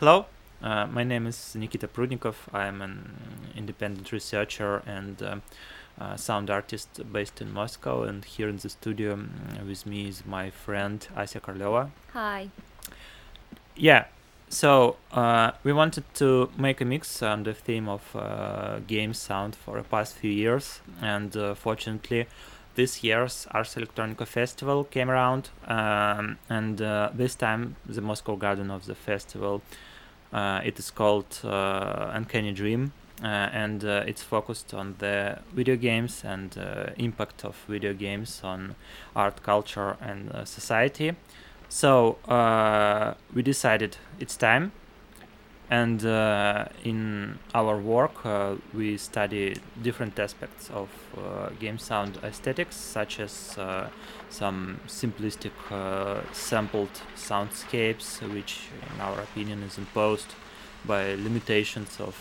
Hello, my name is Nikita Prudnikov. I'm an independent researcher and sound artist based in Moscow. And here in the studio with me is my friend Asya Karlova. Hi. Yeah, so we wanted to make a mix on the theme of game sound for the past few years. And fortunately, this year's Ars Electronica Festival came around. And this time, the Moscow Garden of the festival. It is called Uncanny Dream, and it's focused on the video games and impact of video games on art, culture, and society. So we decided it's time, and in our work we study different aspects of game sound aesthetics, such as some simplistic sampled soundscapes, which in our opinion is imposed by limitations of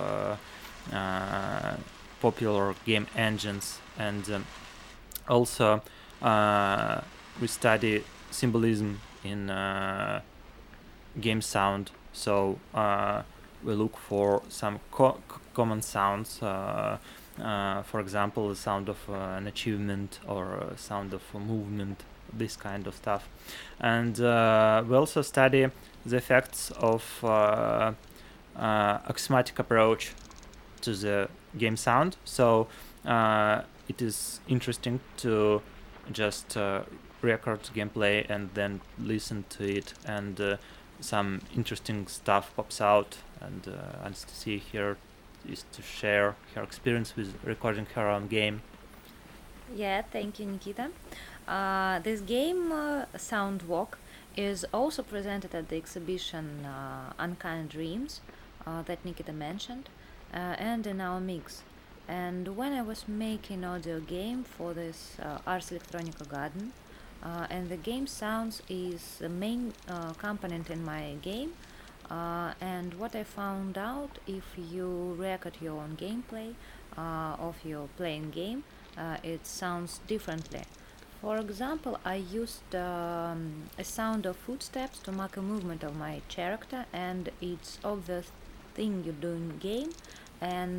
popular game engines, and also we study symbolism in game sound. So we look for some common sounds, for example, the sound of an achievement or sound of a movement, this kind of stuff. And we also study the effects of axiomatic approach to the game sound. So it is interesting to just record gameplay and then listen to it, and some interesting stuff pops out, and Anastasia here is to share her experience with recording her own game. Yeah, thank you, Nikita. This game, Sound Walk, is also presented at the exhibition Uncanny Dreams that Nikita mentioned, and in our mix. And when I was making audio game for this Ars Electronica Garden, and the game sounds is the main component in my game. And what I found out, if you record your own gameplay of your playing game, it sounds differently. For example, I used a sound of footsteps to mark a movement of my character, and it's obvious thing you do in game, and